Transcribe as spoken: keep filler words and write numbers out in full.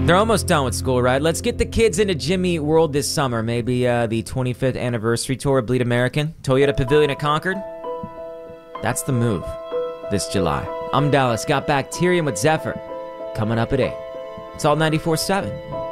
They're almost done with school, right? Let's get the kids into Jimmy World this summer. Maybe uh, the twenty-fifth anniversary tour of Bleed American. Toyota Pavilion at Concord. That's the move this July. I'm Dallas. Got Bacterium with Zephyr. Coming up at eight. It's all ninety-four seven.